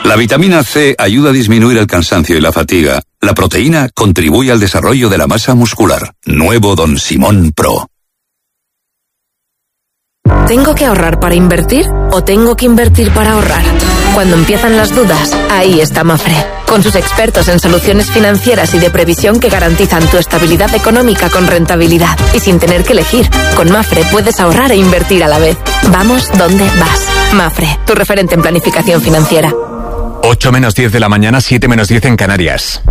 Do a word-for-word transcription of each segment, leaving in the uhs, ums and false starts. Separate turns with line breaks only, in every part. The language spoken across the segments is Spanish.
La vitamina C ayuda a disminuir el cansancio y la fatiga. La proteína contribuye al desarrollo de la masa muscular. Nuevo Don Simón Pro.
¿Tengo que ahorrar para invertir o tengo que invertir para ahorrar? Cuando empiezan las dudas, ahí está Mafre. Con sus expertos en soluciones financieras y de previsión que garantizan tu estabilidad económica con rentabilidad. Y sin tener que elegir, con Mafre puedes ahorrar e invertir a la vez. Vamos donde vas. Mafre, tu referente en planificación financiera.
ocho menos diez de la mañana, siete menos diez en Canarias.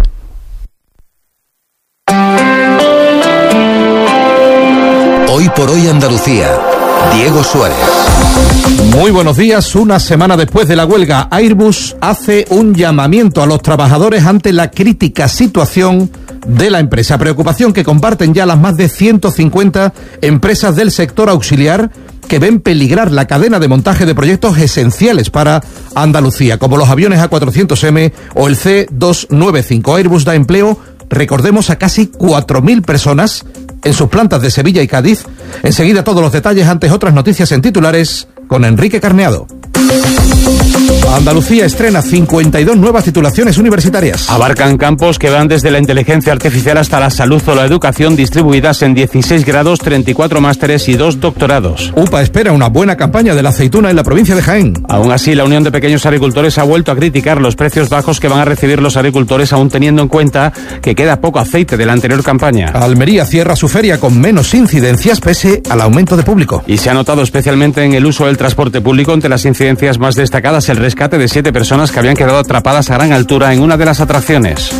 Hoy por hoy Andalucía. Diego Suárez.
Muy buenos días. Una semana después de la huelga, Airbus hace un llamamiento a los trabajadores ante la crítica situación de la empresa. Preocupación que comparten ya las más de ciento cincuenta empresas del sector auxiliar que ven peligrar la cadena de montaje de proyectos esenciales para Andalucía, como los aviones A cuatrocientos eme o el ce doscientos noventa y cinco. Airbus da empleo, recordemos, a casi cuatro mil personas en sus plantas de Sevilla y Cádiz. Enseguida todos los detalles, antes otras noticias en titulares con Enrique Carneado. Andalucía estrena cincuenta y dos nuevas titulaciones universitarias.
Abarcan campos que van desde la inteligencia artificial hasta la salud o la educación, distribuidas en dieciséis grados, treinta y cuatro másteres y dos doctorados.
UPA espera una buena campaña de la aceituna en la provincia de Jaén.
Aún así, la Unión de Pequeños Agricultores ha vuelto a criticar los precios bajos que van a recibir los agricultores, aún teniendo en cuenta que queda poco aceite de la anterior campaña.
Almería cierra su feria con menos incidencias pese al aumento de público.
Y se ha notado especialmente en el uso del transporte público. Entre las incidencias más destacadas, el rescate de siete personas que habían quedado atrapadas a gran altura en una de las atracciones.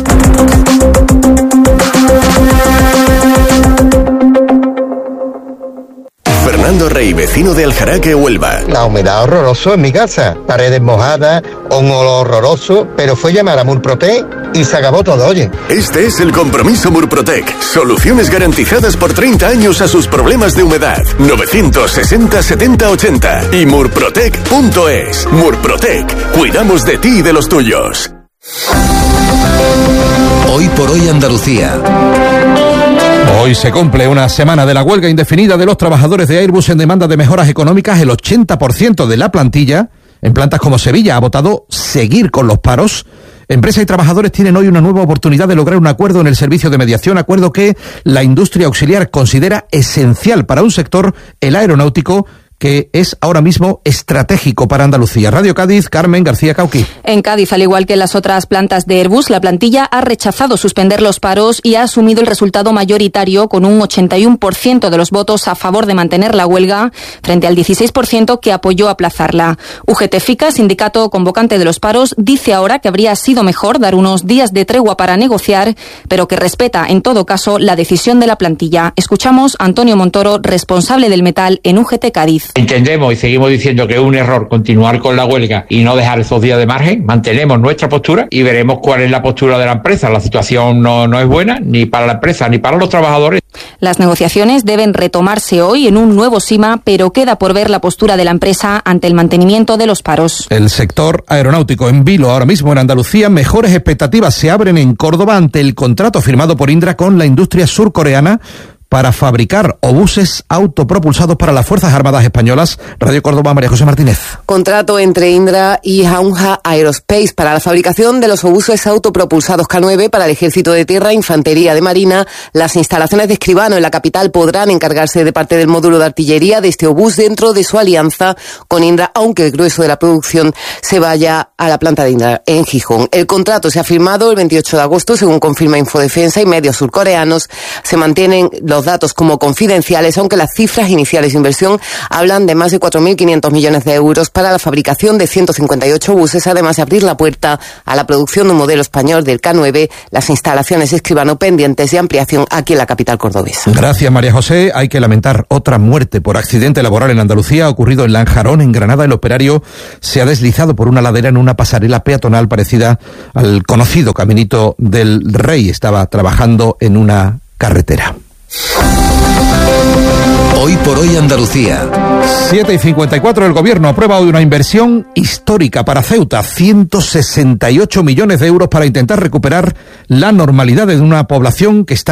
Fernando Rey, vecino de Aljaraque, Huelva.
La humedad horroroso en mi casa, paredes mojadas, un olor horroroso, pero fue llamar a Murprotec y se acabó todo, oye.
Este es el compromiso Murprotec. Soluciones garantizadas por treinta años a sus problemas de humedad. novecientos sesenta setenta ochenta y murprotec punto es. Murprotec, cuidamos de ti y de los tuyos. Hoy por hoy Andalucía.
Hoy se cumple una semana de la huelga indefinida de los trabajadores de Airbus en demanda de mejoras económicas. El ochenta por ciento de la plantilla en plantas como Sevilla ha votado seguir con los paros. Empresa y trabajadores tienen hoy una nueva oportunidad de lograr un acuerdo en el servicio de mediación, acuerdo que la industria auxiliar considera esencial para un sector, el aeronáutico, que es ahora mismo estratégico para Andalucía. Radio Cádiz, Carmen García Cauqui.
En Cádiz, al igual que en las otras plantas de Airbus, la plantilla ha rechazado suspender los paros y ha asumido el resultado mayoritario con un ochenta y uno por ciento de los votos a favor de mantener la huelga frente al dieciséis por ciento que apoyó aplazarla. U G T FICA, sindicato convocante de los paros, dice ahora que habría sido mejor dar unos días de tregua para negociar, pero que respeta en todo caso la decisión de la plantilla. Escuchamos a Antonio Montoro, responsable del metal en U G T Cádiz.
Entendemos y seguimos diciendo que es un error continuar con la huelga y no dejar esos días de margen. Mantenemos nuestra postura y veremos cuál es la postura de la empresa. La situación no, no es buena ni para la empresa ni para los trabajadores.
Las negociaciones deben retomarse hoy en un nuevo SIMA, pero queda por ver la postura de la empresa ante el mantenimiento de los paros.
El sector aeronáutico en vilo ahora mismo en Andalucía. Mejores expectativas se abren en Córdoba ante el contrato firmado por Indra con la industria surcoreana para fabricar obuses autopropulsados para las Fuerzas Armadas Españolas. Radio Córdoba, María José Martínez.
Contrato entre Indra y Haunha Aerospace para la fabricación de los obuses autopropulsados K nueve para el Ejército de Tierra, Infantería de Marina. Las instalaciones de Escribano en la capital podrán encargarse de parte del módulo de artillería de este obús dentro de su alianza con Indra, aunque el grueso de la producción se vaya a la planta de Indra en Gijón. El contrato se ha firmado el veintiocho de agosto, según confirma Infodefensa y medios surcoreanos. Se mantienen los datos como confidenciales, aunque las cifras iniciales de inversión hablan de más de cuatro mil quinientos millones de euros para la fabricación de ciento cincuenta y ocho buses, además de abrir la puerta a la producción de un modelo español del K nueve, las instalaciones Escribano pendientes de ampliación aquí en la capital cordobesa.
Gracias, María José. Hay que lamentar otra muerte por accidente laboral en Andalucía. Ha ocurrido en Lanjarón, en Granada. El operario se ha deslizado por una ladera en una pasarela peatonal parecida al conocido Caminito del Rey. Estaba trabajando en una carretera.
Hoy por hoy Andalucía.
siete y cincuenta y cuatro, el Gobierno aprueba hoy una inversión histórica para Ceuta, ciento sesenta y ocho millones de euros para intentar recuperar la normalidad de una población que está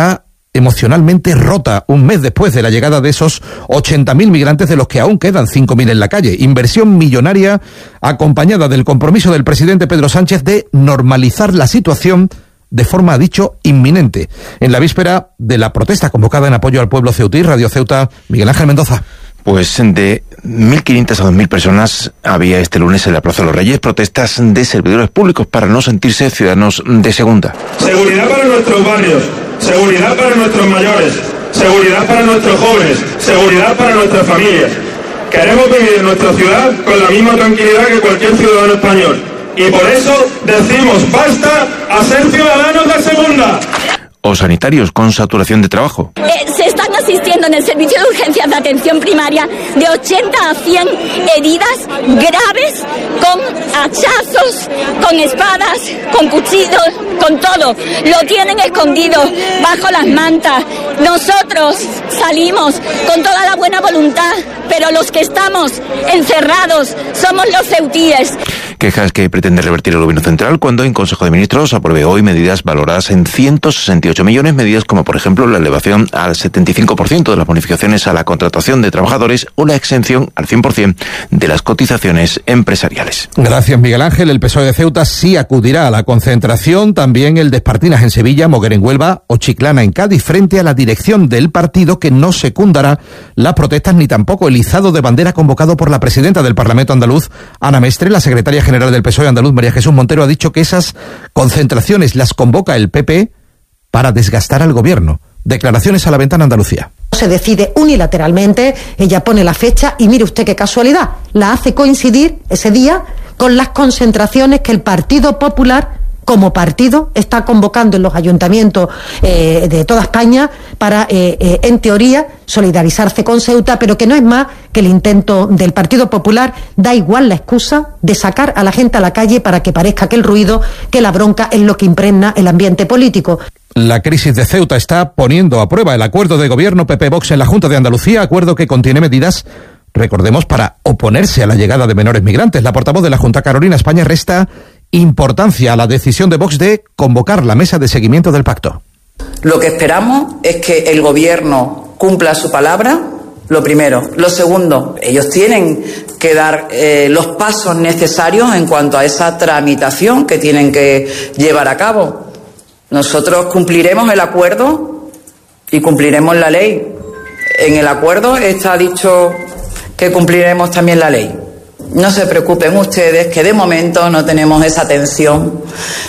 emocionalmente rota un mes después de la llegada de esos ochenta mil migrantes, de los que aún quedan cinco mil en la calle. Inversión millonaria acompañada del compromiso del presidente Pedro Sánchez de normalizar la situación de forma, ha dicho, inminente. En la víspera de la protesta convocada en apoyo al pueblo ceutí, Radio Ceuta, Miguel Ángel Mendoza.
Pues de mil quinientas a dos mil personas había este lunes en la Plaza de los Reyes, protestas de servidores públicos para no sentirse ciudadanos de segunda.
Seguridad para nuestros barrios, seguridad para nuestros mayores, seguridad para nuestros jóvenes, seguridad para nuestras familias. Queremos vivir en nuestra ciudad con la misma tranquilidad que cualquier ciudadano español. Y por eso decimos basta a ser ciudadanos de segunda.
O sanitarios con saturación de trabajo.
Eh, se están asistiendo en el servicio de urgencias de atención primaria de ochenta a cien heridas graves, con hachazos, con espadas, con cuchillos, con todo. Lo tienen escondido bajo las mantas. Nosotros salimos con toda la buena voluntad, pero los que estamos encerrados somos los ceutíes.
Quejas que pretende revertir el gobierno central cuando en Consejo de Ministros apruebe hoy medidas valoradas en ciento sesenta y ocho millones, medidas como por ejemplo la elevación al setenta y cinco por ciento de las bonificaciones a la contratación de trabajadores o la exención al cien por ciento de las cotizaciones empresariales.
Gracias, Miguel Ángel. El P S O E de Ceuta sí acudirá a la concentración, también el de Espartinas en Sevilla, Moguer en Huelva o Chiclana en Cádiz, frente a la dirección del partido, que no secundará las protestas ni tampoco el izado de bandera convocado por la presidenta del Parlamento andaluz, Ana Mestre. La secretaria general del P S O E andaluz, María Jesús Montero, ha dicho que esas concentraciones las convoca el P P para desgastar al gobierno. Declaraciones a La Ventana Andalucía.
Se decide unilateralmente, ella pone la fecha y mire usted qué casualidad, la hace coincidir ese día con las concentraciones que el Partido Popular, como partido, está convocando en los ayuntamientos eh, de toda España para, eh, eh, en teoría, solidarizarse con Ceuta, pero que no es más que el intento del Partido Popular, da igual la excusa de sacar a la gente a la calle para que parezca que el ruido, que la bronca es lo que impregna el ambiente político.
La crisis de Ceuta está poniendo a prueba el acuerdo de gobierno P P-Vox en la Junta de Andalucía, acuerdo que contiene medidas, recordemos, para oponerse a la llegada de menores migrantes. La portavoz de la Junta, Carolina España, resta importancia a la decisión de Vox de convocar la mesa de seguimiento del pacto.
Lo que esperamos es que el gobierno cumpla su palabra, lo primero. Lo segundo, ellos tienen que dar eh, los pasos necesarios en cuanto a esa tramitación que tienen que llevar a cabo. Nosotros cumpliremos el acuerdo y cumpliremos la ley. En el acuerdo está dicho que cumpliremos también la ley. No se preocupen ustedes, que de momento no tenemos esa tensión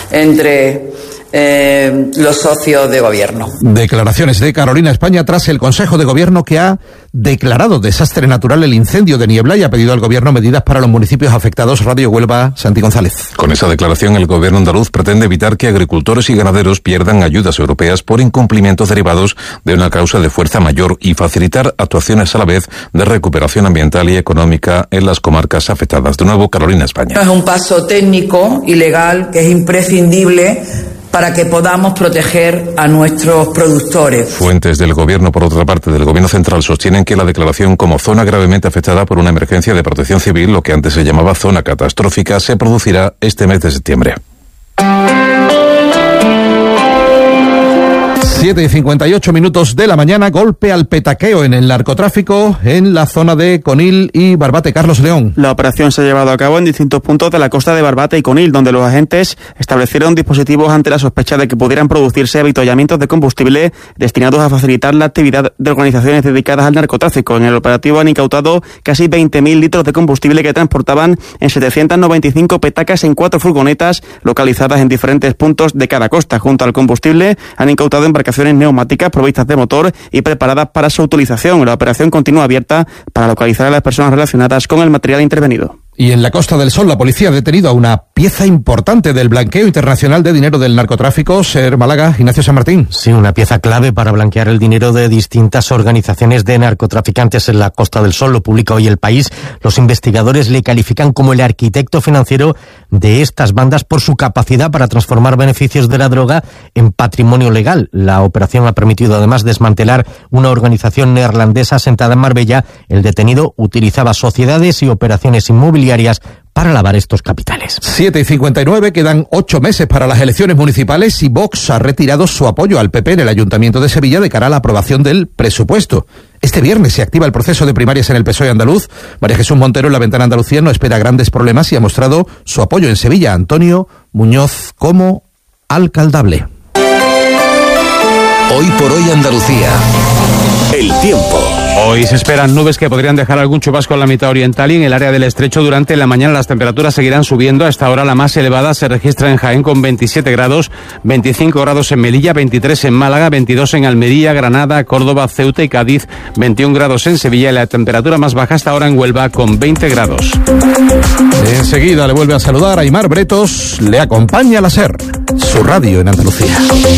entre eh, los socios de gobierno.
Declaraciones de Carolina España tras el Consejo de Gobierno, que ha declarado desastre natural el incendio de Niebla y ha pedido al Gobierno medidas para los municipios afectados. Radio Huelva, Santi González.
Con esa declaración, el Gobierno andaluz pretende evitar que agricultores y ganaderos pierdan ayudas europeas por incumplimientos derivados de una causa de fuerza mayor y facilitar actuaciones a la vez de recuperación ambiental y económica en las comarcas afectadas. De nuevo, Carolina España.
Es un paso técnico y legal que es imprescindible para que podamos proteger a nuestros productores.
Fuentes del Gobierno, por otra parte, del Gobierno central, sostienen que la declaración como zona gravemente afectada por una emergencia de protección civil, lo que antes se llamaba zona catastrófica, se producirá este mes de septiembre.
siete y cincuenta y ocho minutos de la mañana, golpe al petaqueo en el narcotráfico en la zona de Conil y Barbate. Carlos León.
La operación se ha llevado a cabo en distintos puntos de la costa de Barbate y Conil, donde los agentes establecieron dispositivos ante la sospecha de que pudieran producirse avituallamientos de combustible destinados a facilitar la actividad de organizaciones dedicadas al narcotráfico. En el operativo han incautado casi veinte mil litros de combustible que transportaban en setecientas noventa y cinco petacas en cuatro furgonetas localizadas en diferentes puntos de cada costa. Junto al combustible han incautado embarcaciones neumáticas provistas de motor y preparadas para su utilización. La operación continúa abierta para localizar a las personas relacionadas con el material intervenido.
Y en la Costa del Sol, la policía ha detenido a una pieza importante del blanqueo internacional de dinero del narcotráfico. Ser Málaga, Ignacio San Martín.
Sí, una pieza clave para blanquear el dinero de distintas organizaciones de narcotraficantes en la Costa del Sol. Lo publica hoy El País. Los investigadores le califican como el arquitecto financiero de estas bandas por su capacidad para transformar beneficios de la droga en patrimonio legal. La operación ha permitido además desmantelar una organización neerlandesa asentada en Marbella. El detenido utilizaba sociedades y operaciones inmobiliarias para lavar estos capitales.
siete y cincuenta y nueve, quedan ocho meses para las elecciones municipales y Vox ha retirado su apoyo al P P en el Ayuntamiento de Sevilla de cara a la aprobación del presupuesto. Este viernes se activa el proceso de primarias en el P S O E andaluz. María Jesús Montero en la Ventana Andalucía no espera grandes problemas y ha mostrado su apoyo en Sevilla. Antonio Muñoz como alcaldable.
Hoy por hoy Andalucía. El tiempo.
Hoy se esperan nubes que podrían dejar algún chubasco en la mitad oriental y en el área del estrecho. Durante la mañana las temperaturas seguirán subiendo. A esta hora la más elevada se registra en Jaén con veintisiete grados, veinticinco grados en Melilla, veintitrés en Málaga, veintidós en Almería, Granada, Córdoba, Ceuta y Cádiz, veintiún grados en Sevilla y la temperatura más baja hasta ahora en Huelva con veinte grados.
Enseguida le vuelve a saludar a Aimar Bretos, le acompaña la SER, su radio en Andalucía.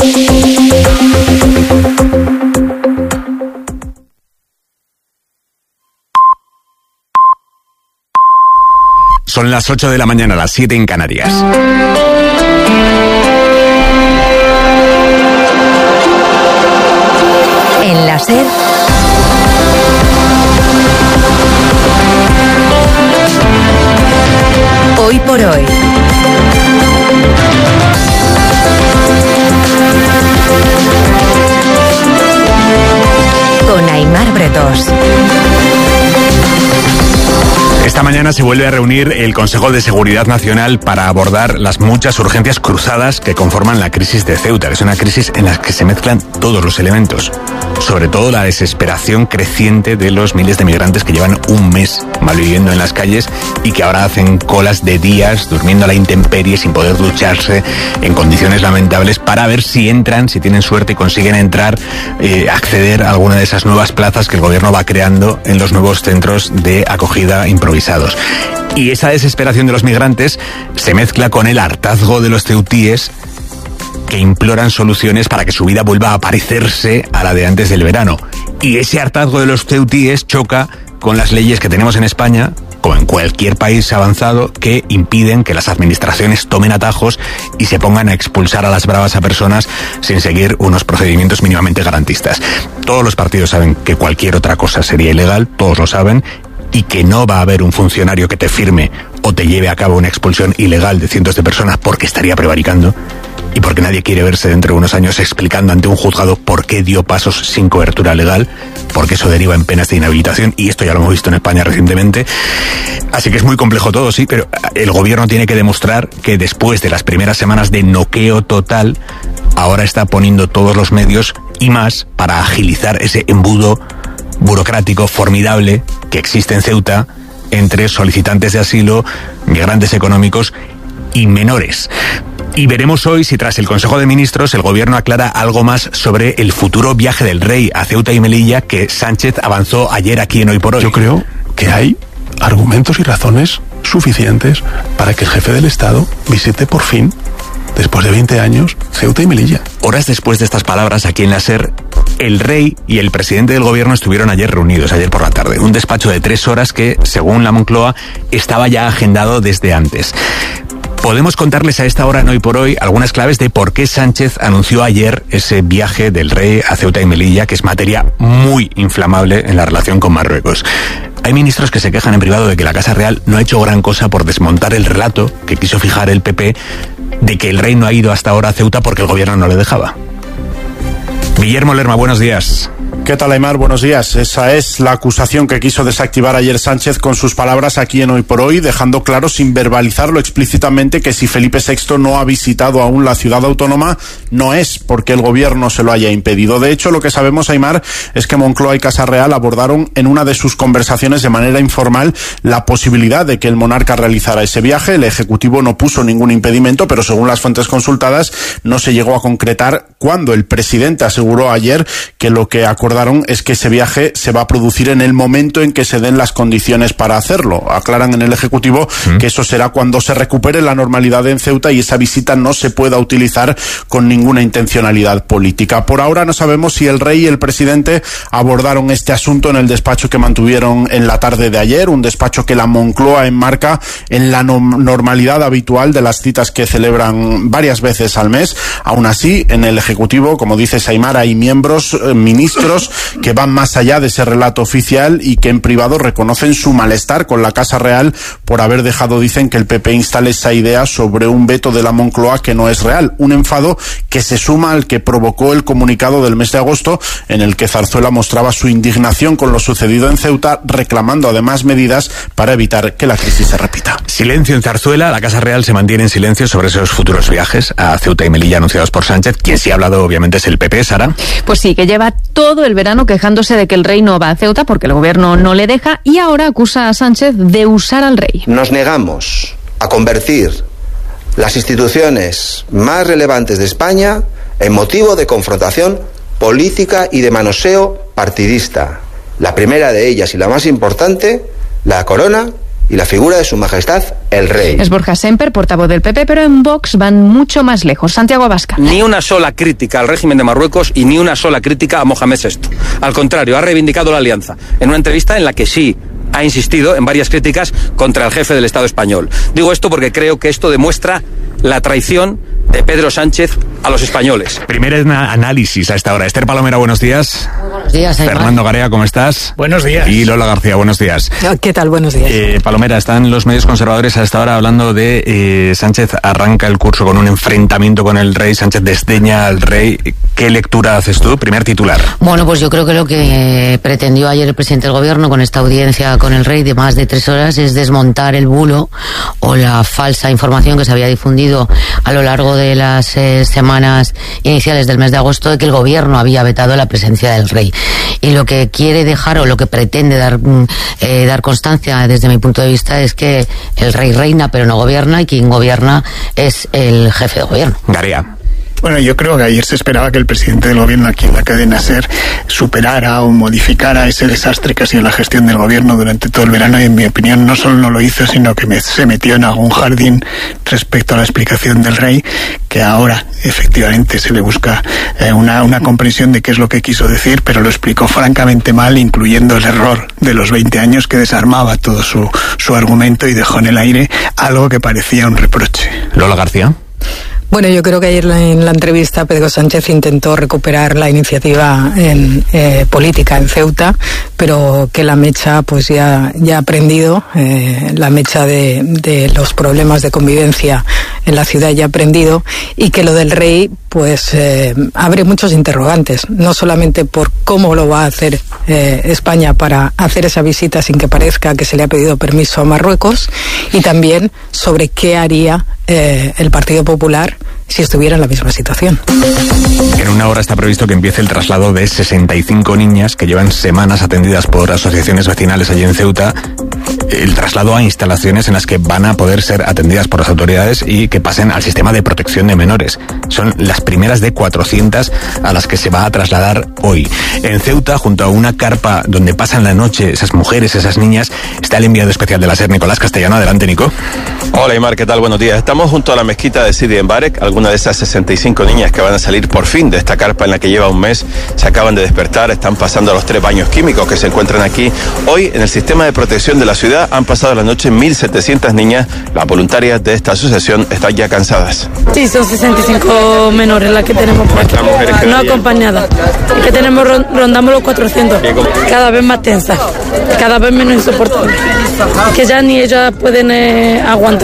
Son las ocho de la mañana, las siete en Canarias.
En la SER, hoy por hoy. Con Aimar Bretos.
Esta mañana se vuelve a reunir el Consejo de Seguridad Nacional para abordar las muchas urgencias cruzadas que conforman la crisis de Ceuta, que es una crisis en la que se mezclan todos los elementos. Sobre todo la desesperación creciente de los miles de migrantes que llevan un mes malviviendo en las calles y que ahora hacen colas de días durmiendo a la intemperie sin poder ducharse en condiciones lamentables para ver si entran, si tienen suerte y consiguen entrar, eh, acceder a alguna de esas nuevas plazas que el gobierno va creando en los nuevos centros de acogida improvisados. Y esa desesperación de los migrantes se mezcla con el hartazgo de los ceutíes que imploran soluciones para que su vida vuelva a parecerse a la de antes del verano. Y ese hartazgo de los ceutíes choca con las leyes que tenemos en España, como en cualquier país avanzado, que impiden que las administraciones tomen atajos y se pongan a expulsar a las bravas a personas sin seguir unos procedimientos mínimamente garantistas. Todos los partidos saben que cualquier otra cosa sería ilegal, todos lo saben, y que no va a haber un funcionario que te firme o te lleve a cabo una expulsión ilegal de cientos de personas porque estaría prevaricando y porque nadie quiere verse dentro de unos años explicando ante un juzgado por qué dio pasos sin cobertura legal, porque eso deriva en penas de inhabilitación, y esto ya lo hemos visto en España recientemente. Así que es muy complejo todo, sí, pero el gobierno tiene que demostrar que después de las primeras semanas de noqueo total, ahora está poniendo todos los medios y más para agilizar ese embudo burocrático formidable que existe en Ceuta entre solicitantes de asilo, migrantes económicos y menores. Y veremos hoy si tras el Consejo de Ministros el gobierno aclara algo más sobre el futuro viaje del rey a Ceuta y Melilla que Sánchez avanzó ayer aquí en Hoy por Hoy.
Yo creo que hay argumentos y razones suficientes para que el jefe del Estado visite por fin, después de veinte años, Ceuta y Melilla.
Horas después de estas palabras, aquí en la SER, el rey y el presidente del gobierno estuvieron ayer reunidos, ayer por la tarde. Un despacho de tres horas que, según la Moncloa, estaba ya agendado desde antes. Podemos contarles a esta hora en Hoy por Hoy algunas claves de por qué Sánchez anunció ayer ese viaje del rey a Ceuta y Melilla, que es materia muy inflamable en la relación con Marruecos. Hay ministros que se quejan en privado de que la Casa Real no ha hecho gran cosa por desmontar el relato que quiso fijar el P P de que el rey no ha ido hasta ahora a Ceuta porque el gobierno no le dejaba. Guillermo Lerma, buenos días.
¿Qué tal, Aimar? Buenos días. Esa es la acusación que quiso desactivar ayer Sánchez con sus palabras aquí en Hoy por Hoy, dejando claro sin verbalizarlo explícitamente que si Felipe sexto no ha visitado aún la ciudad autónoma, no es porque el gobierno se lo haya impedido. De hecho, lo que sabemos, Aimar, es que Moncloa y Casa Real abordaron en una de sus conversaciones de manera informal la posibilidad de que el monarca realizara ese viaje. El Ejecutivo no puso ningún impedimento, pero según las fuentes consultadas, no se llegó a concretar cuando el presidente aseguró ayer que lo que acordaron es que ese viaje se va a producir en el momento en que se den las condiciones para hacerlo. Aclaran en el Ejecutivo ¿Mm? que eso será cuando se recupere la normalidad en Ceuta y esa visita no se pueda utilizar con ninguna intencionalidad política. Por ahora no sabemos si el rey y el presidente abordaron este asunto en el despacho que mantuvieron en la tarde de ayer, un despacho que la Moncloa enmarca en la no- normalidad habitual de las citas que celebran varias veces al mes. Aún así, en el Ejecutivo Ejecutivo, como dice Saimar, hay miembros, eh, ministros que van más allá de ese relato oficial y que en privado reconocen su malestar con la Casa Real por haber dejado, dicen, que el P P instale esa idea sobre un veto de la Moncloa que no es real. Un enfado que se suma al que provocó el comunicado del mes de agosto, en el que Zarzuela mostraba su indignación con lo sucedido en Ceuta, reclamando además medidas para evitar que la crisis se repita.
Silencio en Zarzuela. La Casa Real se mantiene en silencio sobre esos futuros viajes a Ceuta y Melilla anunciados por Sánchez. Quien sí ha hablado, obviamente, es el P P, Sara.
Pues sí, que lleva todo el verano quejándose de que el rey no va a Ceuta porque el gobierno no le deja, y ahora acusa a Sánchez de usar al rey.
Nos negamos a convertir las instituciones más relevantes de España en motivo de confrontación política y de manoseo partidista. La primera de ellas y la más importante, la corona y la figura de su majestad, el rey.
Es Borja Semper, portavoz del P P, pero en Vox van mucho más lejos. Santiago Abascal.
Ni una sola crítica al régimen de Marruecos y ni una sola crítica a Mohamed sexto. Al contrario, ha reivindicado la alianza en una entrevista en la que sí ha insistido en varias críticas contra el jefe del Estado español. Digo esto porque creo que esto demuestra la traición de Pedro Sánchez a los españoles.
Primer análisis a esta hora. Esther Palomera, buenos días.
Buenos días, Aymar.
Fernando Garea, ¿cómo estás?
Buenos días.
Y Lola García, buenos días.
¿Qué tal? Buenos días.
Eh, Palomera, están los medios conservadores a esta hora hablando de eh, Sánchez arranca el curso con un enfrentamiento con el rey, Sánchez desdeña al rey. ¿Qué lectura haces tú? Primer titular.
Bueno, pues yo creo que lo que pretendió ayer el presidente del gobierno con esta audiencia con el rey de más de tres horas es desmontar el bulo o la falsa información que se había difundido a lo largo de las eh, semanas iniciales del mes de agosto de que el gobierno había vetado la presencia del rey. Y lo que quiere dejar o lo que pretende dar, eh, dar constancia desde mi punto de vista es que el rey reina pero no gobierna, y quien gobierna es el jefe de gobierno.
Garea.
Bueno, yo creo que ayer se esperaba que el presidente del gobierno aquí en la cadena SER superara o modificara ese desastre que ha sido la gestión del gobierno durante todo el verano, y en mi opinión no solo no lo hizo, sino que me, se metió en algún jardín respecto a la explicación del rey, que ahora efectivamente se le busca eh, una, una comprensión de qué es lo que quiso decir, pero lo explicó francamente mal, incluyendo el error de los veinte años que desarmaba todo su, su argumento y dejó en el aire algo que parecía un reproche.
Lola García.
Bueno, yo creo que ayer en la entrevista Pedro Sánchez intentó recuperar la iniciativa en, eh, política en Ceuta, pero que la mecha pues ya, ya ha prendido, eh, la mecha de, de los problemas de convivencia en la ciudad ya ha prendido, y que lo del rey pues eh, abre muchos interrogantes, no solamente por cómo lo va a hacer eh, España para hacer esa visita sin que parezca que se le ha pedido permiso a Marruecos, y también sobre qué haría eh, el Partido Popular si estuviera en la misma situación.
En una hora está previsto que empiece el traslado de sesenta y cinco niñas que llevan semanas atendidas por asociaciones vecinales allí en Ceuta, el traslado a instalaciones en las que van a poder ser atendidas por las autoridades y que pasen al sistema de protección de menores. Son las primeras de cuatrocientas a las que se va a trasladar hoy. En Ceuta, junto a una carpa donde pasan la noche esas mujeres, esas niñas, está el enviado especial de la SER, Nicolás Castellano. Adelante, Nico.
Hola, Aymar, ¿qué tal? Buenos días. Estamos junto a la mezquita de Sidi Mbarek. Algunas de esas sesenta y cinco niñas que van a salir por fin de esta carpa en la que lleva un mes se acaban de despertar, están pasando a los tres baños químicos que se encuentran aquí. Hoy, en el sistema de protección de la ciudad, han pasado la noche mil setecientas niñas. Las voluntarias de esta asociación están ya cansadas.
Sí, son sesenta y cinco menores las que tenemos por aquí, no acompañadas. Es que tenemos, rondamos los cuatrocientos, cada vez más tensa, cada vez menos insoportable, que ya ni ellas pueden eh, aguantar.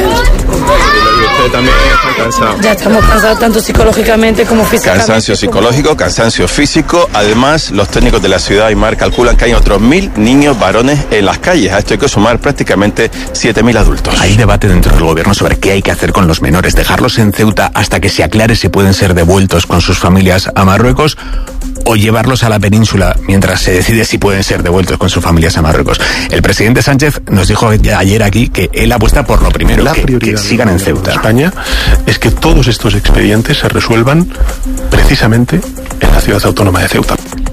¿Ustedes también están cansados?
Ya estamos cansados tanto psicológicamente como físicamente.
Cansancio psicológico, cansancio físico. Además, los técnicos de la ciudad Aymar calculan que hay otros mil niños varones en las calles. A esto hay que sumar prácticamente siete mil adultos.
Hay debate dentro del gobierno sobre qué hay que hacer con los menores. Dejarlos en Ceuta hasta que se aclare si pueden ser devueltos con sus familias a Marruecos, o llevarlos a la península mientras se decide si pueden ser devueltos con sus familias a Marruecos. El presidente Sánchez nos dijo ayer aquí que él apuesta por lo primero,
la
que,
prioridad
que sigan en Ceuta.
España es que todos estos expedientes se resuelvan precisamente en la ciudad autónoma de Ceuta.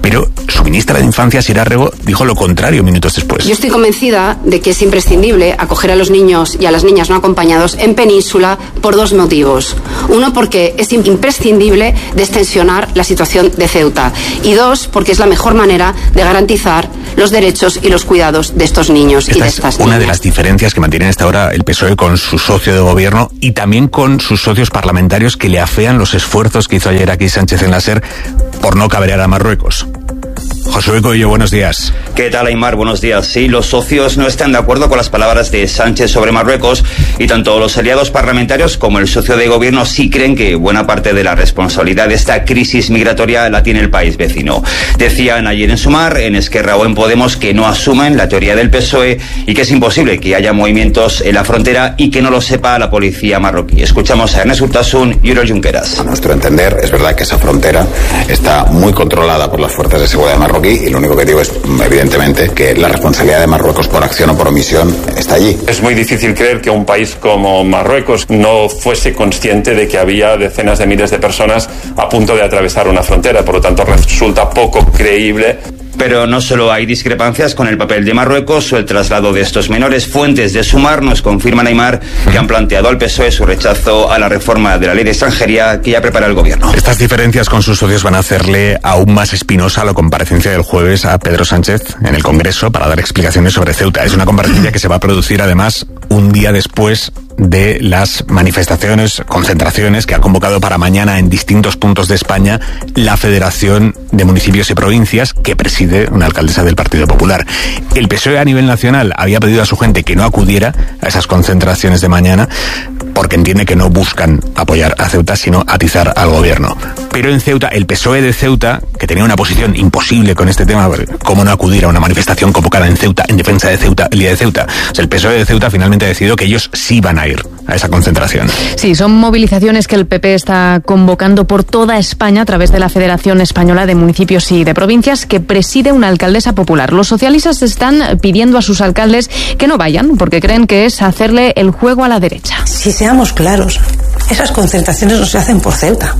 Pero su ministra de Infancia, Sira Rego, dijo lo contrario minutos después.
Yo estoy convencida de que es imprescindible acoger a los niños y a las niñas no acompañados en Península por dos motivos. Uno, porque es imprescindible destensionar la situación de Ceuta. Y dos, porque es la mejor manera de garantizar los derechos y los cuidados de estos niños
Esta
y de
es
estas
una
niñas.
de las diferencias que mantiene hasta ahora el P S O E con su socio de gobierno y también con sus socios parlamentarios que le afean los esfuerzos que hizo ayer aquí Sánchez en la SER por no cabrear a Marruecos. Josué Coello, buenos días.
¿Qué tal, Aymar? Buenos días. Sí, los socios no están de acuerdo con las palabras de Sánchez sobre Marruecos y tanto los aliados parlamentarios como el socio de gobierno sí creen que buena parte de la responsabilidad de esta crisis migratoria la tiene el país vecino. Decían ayer en Sumar, en Esquerra o en Podemos que no asumen la teoría del P S O E y que es imposible que haya movimientos en la frontera y que no lo sepa la policía marroquí. Escuchamos a Ernest Urtasun y Oriol Junqueras.
A nuestro entender, es verdad que esa frontera está muy controlada por las fuerzas de seguridad marroquí y lo único que digo es, evidentemente, que la responsabilidad de Marruecos por acción o por omisión está allí.
Es muy difícil creer que un país como Marruecos no fuese consciente de que había decenas de miles de personas a punto de atravesar una frontera, por lo tanto resulta poco creíble.
Pero no solo hay discrepancias con el papel de Marruecos o el traslado de estos menores. Fuentes de Sumar nos confirman, Aymar, que han planteado al P S O E su rechazo a la reforma de la ley de extranjería que ya prepara el gobierno.
Estas diferencias con sus socios van a hacerle aún más espinosa la comparecencia del jueves a Pedro Sánchez en el Congreso para dar explicaciones sobre Ceuta. Es una comparecencia que se va a producir además un día después de las manifestaciones, concentraciones que ha convocado para mañana en distintos puntos de España la Federación de Municipios y Provincias que preside una alcaldesa del Partido Popular. El P S O E a nivel nacional había pedido a su gente que no acudiera a esas concentraciones de mañana porque entiende que no buscan apoyar a Ceuta sino atizar al gobierno. Pero en Ceuta, el P S O E de Ceuta, que tenía una posición imposible con este tema, ¿cómo no acudir a una manifestación convocada en Ceuta, en defensa de Ceuta, el día de Ceuta? O sea, el P S O E de Ceuta finalmente ha decidido que ellos sí van a ir a esa concentración.
Sí, son movilizaciones que el P P está convocando por toda España a través de la Federación Española de Municipios y de Provincias que preside una alcaldesa popular. Los socialistas están pidiendo a sus alcaldes que no vayan porque creen que es hacerle el juego a la derecha.
Si seamos claros, esas concentraciones no se hacen por Ceuta.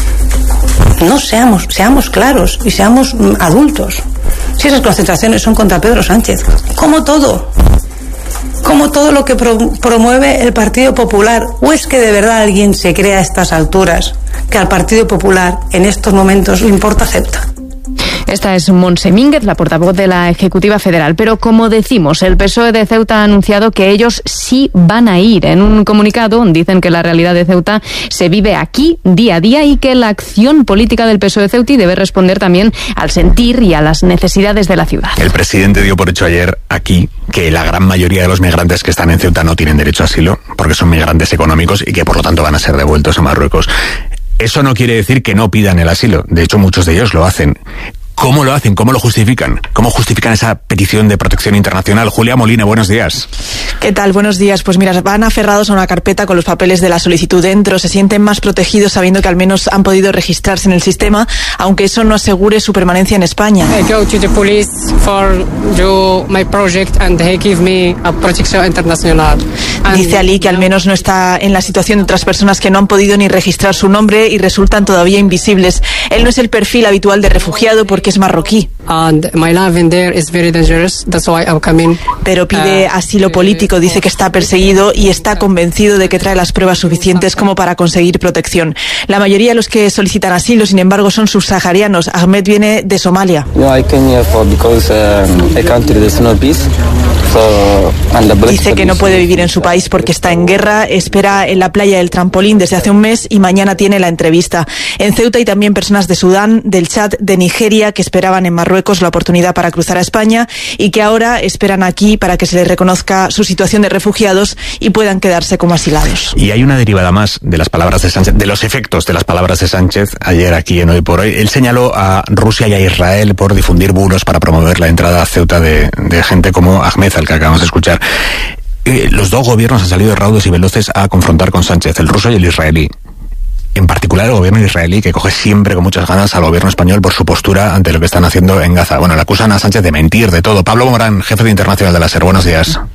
No seamos, seamos claros y seamos adultos. Si esas concentraciones son contra Pedro Sánchez, como todo. Como todo lo que pro promueve el Partido Popular. ¿O es que de verdad alguien se cree a estas alturas que al Partido Popular en estos momentos le importa Ceuta?
Esta es Montse Mínguez, la portavoz de la Ejecutiva Federal. Pero como decimos, el P S O E de Ceuta ha anunciado que ellos sí van a ir. En un comunicado dicen que la realidad de Ceuta se vive aquí día a día y que la acción política del P S O E de Ceuta debe responder también al sentir y a las necesidades de la ciudad.
El presidente dio por hecho ayer aquí que la gran mayoría de los migrantes que están en Ceuta no tienen derecho a asilo porque son migrantes económicos y que por lo tanto van a ser devueltos a Marruecos. Eso no quiere decir que no pidan el asilo. De hecho, muchos de ellos lo hacen. ¿Cómo lo hacen? ¿Cómo lo justifican? ¿Cómo justifican esa petición de protección internacional? Julia Molina, buenos días.
¿Qué tal? Buenos días. Pues mira, van aferrados a una carpeta con los papeles de la solicitud dentro, se sienten más protegidos sabiendo que al menos han podido registrarse en el sistema, aunque eso no asegure su permanencia en España.
I go to the police for do my project and they give me a protección internacional. And
dice Ali que al menos no está en la situación de otras personas que no han podido ni registrar su nombre y resultan todavía invisibles. Él no es el perfil habitual de refugiado porque es marroquí.
And my life in there is very dangerous. That's why I'm coming.
Pero pide asilo político, dice que está perseguido y está convencido de que trae las pruebas suficientes como para conseguir protección. La mayoría de los que solicitan asilo, sin embargo, son subsaharianos. Ahmed viene de Somalia.
No, I came here for because um, a country there's no peace. So, and the
dice que no puede vivir en su país porque está en guerra, espera en la playa del Trampolín desde hace un mes y mañana tiene la entrevista. En Ceuta hay también personas de Sudán, del Chad, de Nigeria que esperaban en Marruecos la oportunidad para cruzar a España y que ahora esperan aquí para que se les reconozca su situación de refugiados y puedan quedarse como asilados.
Y hay una derivada más de las palabras de Sánchez, de los efectos de las palabras de Sánchez ayer aquí en Hoy por Hoy. Él señaló a Rusia y a Israel por difundir bulos para promover la entrada a Ceuta de, de gente como Ahmed, al que acabamos de escuchar. Eh, los dos gobiernos han salido raudos y veloces a confrontar con Sánchez, el ruso y el israelí. En particular el gobierno israelí, que coge siempre con muchas ganas al gobierno español por su postura ante lo que están haciendo en Gaza. Bueno, le acusan a Sánchez de mentir, de todo. Pablo Morán, jefe de internacional de la SER, buenos días.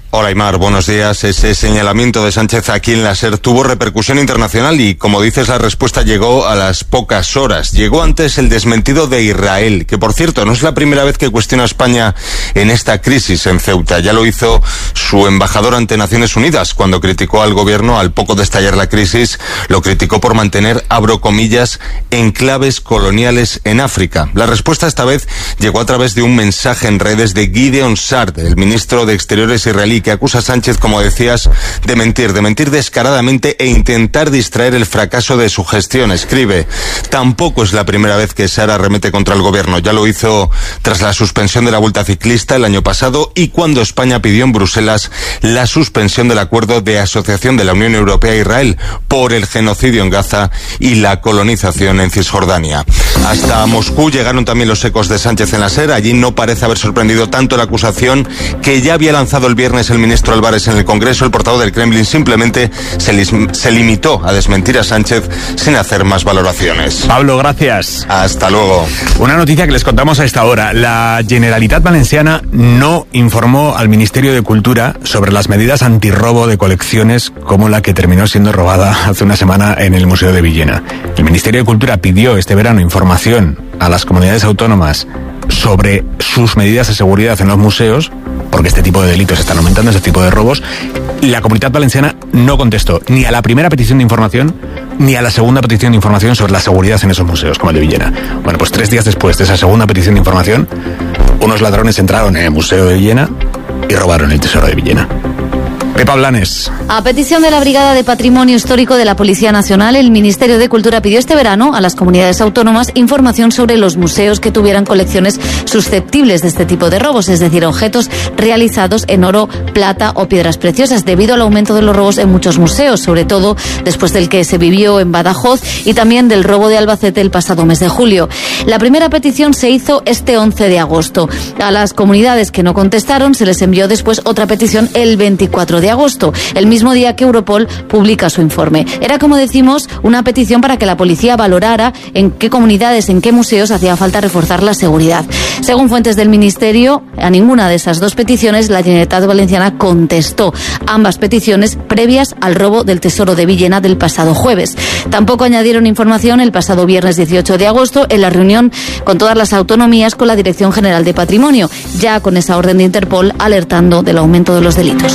Hola Aymar, buenos días. Ese señalamiento de Sánchez aquí en la SER tuvo repercusión internacional y, como dices, la respuesta llegó a las pocas horas. Llegó antes el desmentido de Israel, que por cierto no es la primera vez que cuestiona a España en esta crisis en Ceuta. Ya lo hizo su embajador ante Naciones Unidas cuando criticó al gobierno al poco de estallar la crisis. Lo criticó por mantener, abro comillas, enclaves coloniales en África. La respuesta esta vez llegó a través de un mensaje en redes de Gideon Sa'ar, el ministro de Exteriores israelí, que acusa a Sánchez, como decías, de mentir, de mentir descaradamente e intentar distraer el fracaso de su gestión. Escribe: tampoco es la primera vez que Sa'ar arremete contra el gobierno. Ya lo hizo tras la suspensión de la Vuelta Ciclista el año pasado y cuando España pidió en Bruselas la suspensión del acuerdo de asociación de la Unión Europea e Israel por el genocidio en Gaza y la colonización en Cisjordania. Hasta Moscú llegaron también los ecos de Sánchez en la SER. Allí no parece haber sorprendido tanto la acusación que ya había lanzado el viernes el ministro Álvarez en el Congreso. El portavoz del Kremlin simplemente se, lis- se limitó a desmentir a Sánchez sin hacer más valoraciones.
Pablo, gracias.
Hasta luego.
Una noticia que les contamos a esta hora. La Generalitat Valenciana no informó al Ministerio de Cultura sobre las medidas antirrobo de colecciones como la que terminó siendo robada hace una semana en el Museo de Villena. El Ministerio de Cultura pidió este verano información a las comunidades autónomas sobre sus medidas de seguridad en los museos, porque este tipo de delitos están aumentando, este tipo de robos. La Comunidad Valenciana no contestó ni a la primera petición de información ni a la segunda petición de información sobre la seguridad en esos museos, como el de Villena. Bueno, pues tres días después de esa segunda petición de información, unos ladrones entraron en el Museo de Villena y robaron el tesoro de Villena. Pepa Blanes.
A petición de la Brigada de Patrimonio Histórico de la Policía Nacional, el Ministerio de Cultura pidió este verano a las comunidades autónomas información sobre los museos que tuvieran colecciones susceptibles de este tipo de robos, es decir, objetos realizados en oro, plata o piedras preciosas, debido al aumento de los robos en muchos museos, sobre todo después del que se vivió en Badajoz y también del robo de Albacete el pasado mes de julio. La primera petición se hizo este once de agosto. A las comunidades que no contestaron se les envió después otra petición el veinticuatro de agosto, el mismo día que Europol publica su informe. Era, como decimos, una petición para que la policía valorara en qué comunidades, en qué museos hacía falta reforzar la seguridad. Según fuentes del Ministerio, a ninguna de esas dos peticiones la Generalitat Valenciana contestó. Ambas peticiones previas al robo del tesoro de Villena del pasado jueves. Tampoco añadieron información el pasado viernes dieciocho de agosto en la reunión con todas las autonomías con la Dirección General de Patrimonio, ya con esa orden de Interpol alertando del aumento de los delitos.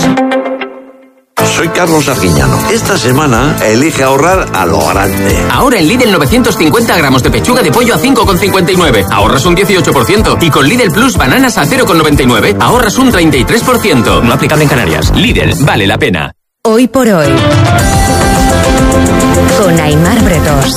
Soy Carlos Arguiñano. Esta semana elige ahorrar a lo grande.
Ahora en Lidl novecientos cincuenta gramos de pechuga de pollo a cinco con cincuenta y nueve. Ahorras un dieciocho por ciento. Y con Lidl Plus bananas a cero con noventa y nueve. Ahorras un treinta y tres por ciento. No aplicable en Canarias. Lidl, vale la pena.
Hoy por hoy. Con Aymar Bretos.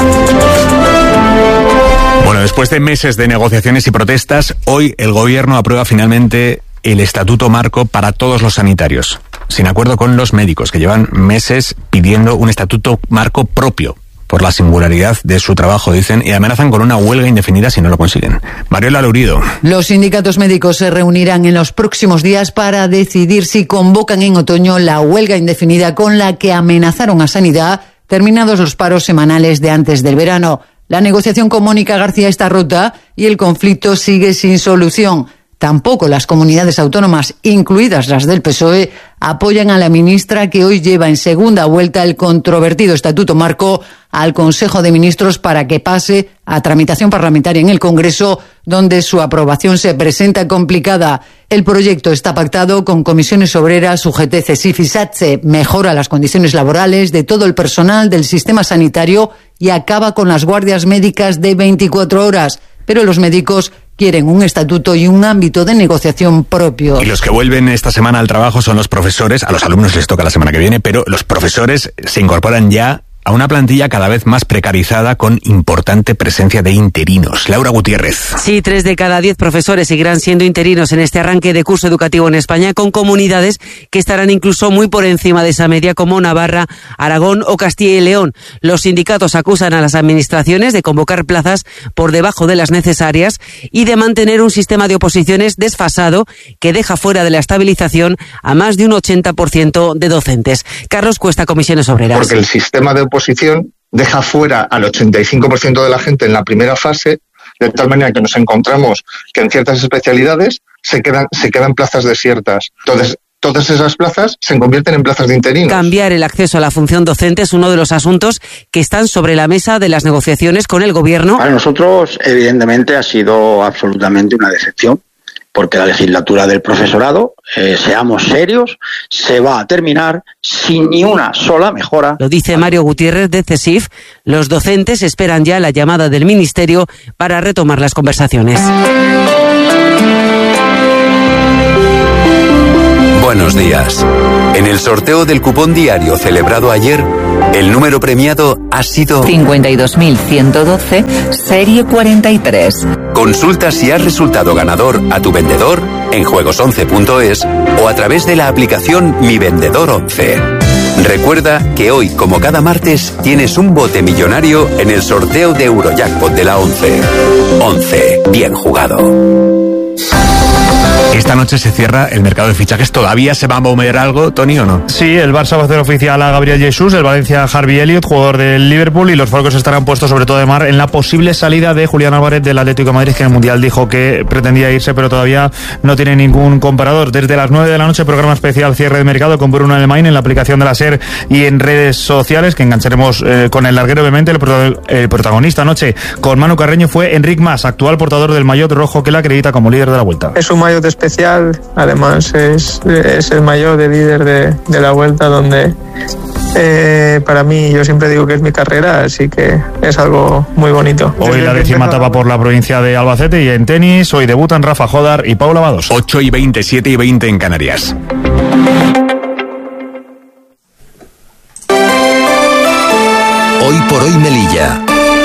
Bueno, después de meses de negociaciones y protestas, hoy el gobierno aprueba finalmente el estatuto marco para todos los sanitarios, sin acuerdo con los médicos, que llevan meses pidiendo un estatuto marco propio por la singularidad de su trabajo, dicen, y amenazan con una huelga indefinida si no lo consiguen. Mariola Lurido.
Los sindicatos médicos se reunirán en los próximos días para decidir si convocan en otoño la huelga indefinida con la que amenazaron a Sanidad terminados los paros semanales de antes del verano. La negociación con Mónica García está rota y el conflicto sigue sin solución. Tampoco las comunidades autónomas, incluidas las del P S O E, apoyan a la ministra que hoy lleva en segunda vuelta el controvertido Estatuto Marco al Consejo de Ministros para que pase a tramitación parlamentaria en el Congreso, donde su aprobación se presenta complicada. El proyecto está pactado con comisiones obreras, U G T, CESIF y SATSE, mejora las condiciones laborales de todo el personal del sistema sanitario y acaba con las guardias médicas de veinticuatro horas. Pero los médicos quieren un estatuto y un ámbito de negociación propio.
Y los que vuelven esta semana al trabajo son los profesores. A los alumnos les toca la semana que viene, pero los profesores se incorporan ya a una plantilla cada vez más precarizada con importante presencia de interinos. Laura Gutiérrez.
Sí, tres de cada diez profesores seguirán siendo interinos en este arranque de curso educativo en España, con comunidades que estarán incluso muy por encima de esa media, como Navarra, Aragón o Castilla y León. Los sindicatos acusan a las administraciones de convocar plazas por debajo de las necesarias y de mantener un sistema de oposiciones desfasado que deja fuera de la estabilización a más de un ochenta por ciento de docentes. Carlos Cuesta, Comisiones Obreras.
Porque el sistema de oposición deja fuera al ochenta y cinco por ciento de la gente en la primera fase, de tal manera que nos encontramos que en ciertas especialidades se quedan, se quedan plazas desiertas. Entonces, todas esas plazas se convierten en plazas de interinos.
Cambiar el acceso a la función docente es uno de los asuntos que están sobre la mesa de las negociaciones con el Gobierno.
Para nosotros, evidentemente, ha sido absolutamente una decepción, porque la legislatura del profesorado, eh, seamos serios, se va a terminar sin ni una sola mejora.
Lo dice Mario Gutiérrez de CESIF. Los docentes esperan ya la llamada del Ministerio para retomar las conversaciones.
Buenos días. En el sorteo del cupón diario celebrado ayer, el número premiado ha sido
cincuenta y dos mil ciento doce, serie cuarenta y tres.
Consulta si has resultado ganador a tu vendedor en juegos once punto es o a través de la aplicación Mi Vendedor once. Recuerda que hoy, como cada martes, tienes un bote millonario en el sorteo de Eurojackpot de la once. once. Bien jugado.
Esta noche se cierra el mercado de fichajes. ¿Todavía se va a mover algo, Tony, o no?
Sí, el Barça va a hacer oficial a Gabriel Jesús, el Valencia a Harvey Elliott, jugador del Liverpool, y los focos estarán puestos sobre todo de mar en la posible salida de Julián Álvarez del Atlético de Madrid, que en el Mundial dijo que pretendía irse, pero todavía no tiene ningún comparador. Desde las nueve de la noche, programa especial cierre de mercado con Bruno Alemán en la aplicación de la SER y en redes sociales, que engancharemos eh, con el larguero, obviamente. El, pro- el protagonista anoche con Manu Carreño fue Enric Mas, actual portador del maillot rojo que la acredita como líder de la Vuelta.
Es un maillot especial, además es, es el maillot de líder de, de la Vuelta, donde eh, para mí, yo siempre digo que es mi carrera, así que es algo muy bonito.
Hoy la décima etapa por la provincia de Albacete, y en tenis hoy debutan Rafa Jodar y Paula Bados.
ocho y veinte, siete y veinte en Canarias.
Hoy por hoy Melilla.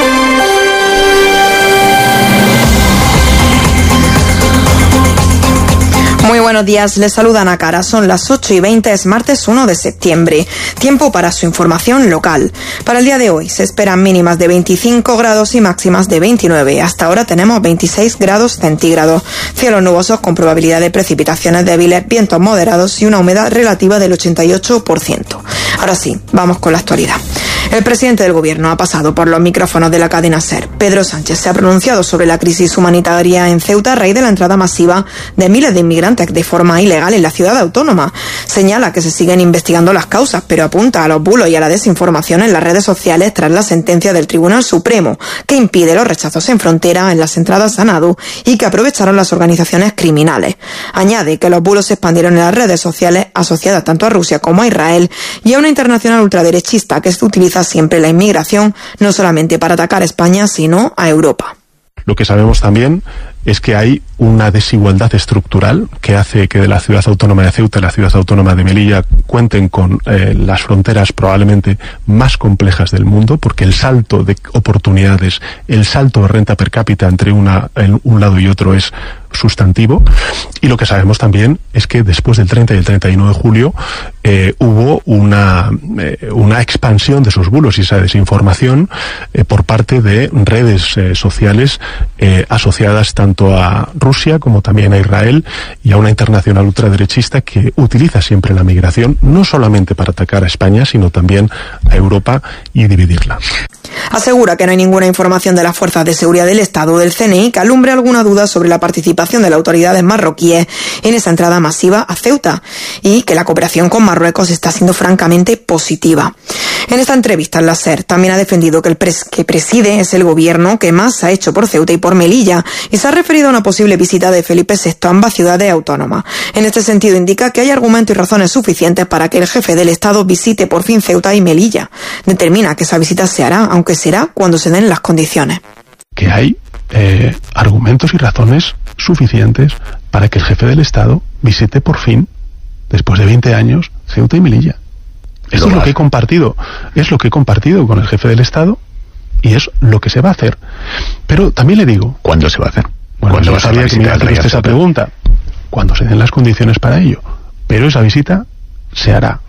Muy buenos días, les saluda Ana Cara. Son las ocho y veinte, es martes uno de septiembre. Tiempo para su información local. Para el día de hoy se esperan mínimas de veinticinco grados y máximas de veintinueve. Hasta ahora tenemos veintiséis grados centígrados. Cielos nubosos con probabilidad de precipitaciones débiles, vientos moderados y una humedad relativa del ochenta y ocho por ciento. Ahora sí, vamos con la actualidad. El presidente del Gobierno ha pasado por los micrófonos de la cadena SER. Pedro Sánchez se ha pronunciado sobre la crisis humanitaria en Ceuta a raíz de la entrada masiva de miles de inmigrantes de forma ilegal en la ciudad autónoma. Señala que se siguen investigando las causas, pero apunta a los bulos y a la desinformación en las redes sociales tras la sentencia del Tribunal Supremo, que impide los rechazos en frontera en las entradas a Nadu y que aprovecharon las organizaciones criminales. Añade que los bulos se expandieron en las redes sociales asociadas tanto a Rusia como a Israel y a una internacional ultraderechista que utiliza siempre la inmigración no solamente para atacar a España, sino a Europa.
Lo que sabemos también es que hay una desigualdad estructural que hace que de la ciudad autónoma de Ceuta y la ciudad autónoma de Melilla cuenten con eh, las fronteras probablemente más complejas del mundo, porque el salto de oportunidades, el salto de renta per cápita entre una, en un lado y otro es sustantivo. Y lo que sabemos también es que después del treinta y el treinta y uno de julio eh, hubo una, eh, una expansión de esos bulos y esa desinformación eh, por parte de redes eh, sociales eh, asociadas tanto a Rusia como también a Israel y a una internacional ultraderechista que utiliza siempre la migración no solamente para atacar a España, sino también a Europa y dividirla.
Asegura que no hay ninguna información de las fuerzas de seguridad del Estado o del C N I que alumbre alguna duda sobre la participación de las autoridades marroquíes en esa entrada masiva a Ceuta y que la cooperación con Marruecos está siendo francamente positiva. En esta entrevista en la SER también ha defendido que el pres que preside es el gobierno que más ha hecho por Ceuta y por Melilla y se ha referido a una posible visita de Felipe sexto a ambas ciudades autónomas. En este sentido indica que hay argumentos y razones suficientes para que el jefe del Estado visite por fin Ceuta y Melilla. Determina que esa visita se hará, aunque será cuando se den las condiciones.
Que hay eh, argumentos y razones suficientes para que el jefe del Estado visite por fin, después de veinte años, Ceuta y Melilla. Esto es lo que he compartido, es lo que he compartido con el jefe del Estado y es lo que se va a hacer. Pero también le digo,
¿cuándo se va a hacer?
Bueno, yo sabía que me iba a hacer usted esa pregunta. Cuando se den las condiciones para ello. Pero esa visita se hará.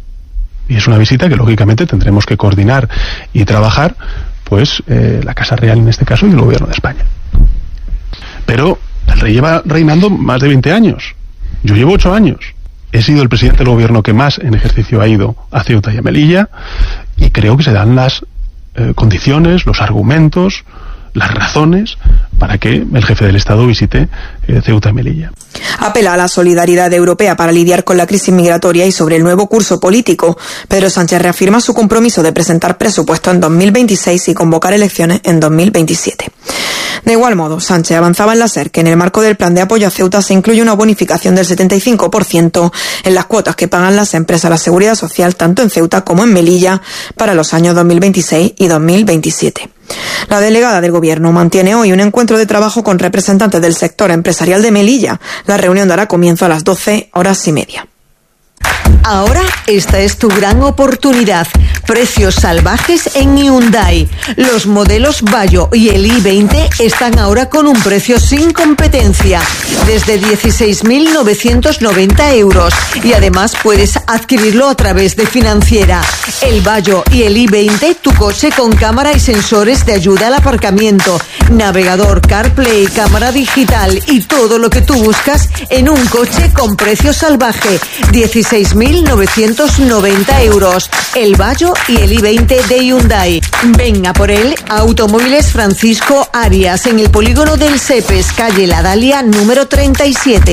Y es una visita que lógicamente tendremos que coordinar y trabajar, pues, eh, la Casa Real en este caso y el Gobierno de España. Pero el rey lleva reinando más de veinte años. Yo llevo ocho años. He sido el presidente del Gobierno que más en ejercicio ha ido a Ceuta y a Melilla y creo que se dan las eh, condiciones, los argumentos, las razones para que el jefe del Estado visite eh, Ceuta y Melilla.
Apela a la solidaridad europea para lidiar con la crisis migratoria y sobre el nuevo curso político. Pedro Sánchez reafirma su compromiso de presentar presupuesto en dos mil veintiséis y convocar elecciones en dos mil veintisiete. De igual modo, Sánchez avanzaba en la SER que en el marco del plan de apoyo a Ceuta se incluye una bonificación del setenta y cinco por ciento en las cuotas que pagan las empresas a la Seguridad Social tanto en Ceuta como en Melilla para los años dos mil veintiséis y dos mil veintisiete. La delegada del Gobierno mantiene hoy un encuentro de trabajo con representantes del sector empresarial de Melilla. La reunión dará comienzo a las doce horas y media.
Ahora esta es tu gran oportunidad. Precios salvajes en Hyundai. Los modelos Bayo y el i veinte están ahora con un precio sin competencia, desde dieciséis mil novecientos noventa euros. Y además puedes adquirirlo a través de Financiera. El Bayo y el i veinte, tu coche con cámara y sensores de ayuda al aparcamiento, navegador, CarPlay, cámara digital y todo lo que tú buscas en un coche con precio salvaje. dieciséis mil novecientos noventa euros. El Bayo y el i veinte de Hyundai. Ven a por él a Automóviles Francisco Arias, en el polígono del Cepes, calle La Dalia, número treinta y siete.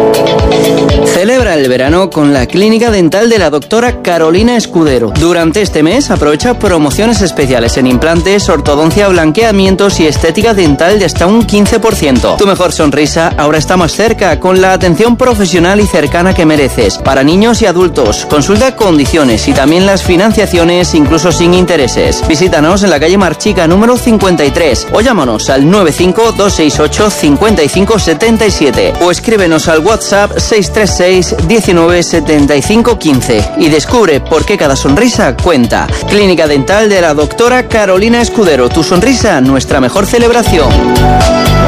Celebra el verano con la clínica dental de la doctora Carolina Escudero. Durante este mes aprovecha promociones especiales en implantes, ortodoncia, blanqueamientos y estética dental de hasta un quince por ciento. Tu mejor sonrisa ahora está más cerca, con la atención profesional y cercana que mereces. Para niños y adultos, consulta condiciones y también las financiaciones, incluso sin intereses. Visítanos en la calle Marchica número cincuenta y tres o llámanos al nueve cinco dos seis ocho cinco cinco siete siete o escríbenos al WhatsApp seis tres seis diecinueve setenta y cinco quince y descubre por qué cada sonrisa cuenta. Clínica Dental de la doctora Carolina Escudero. Tu sonrisa, nuestra mejor celebración.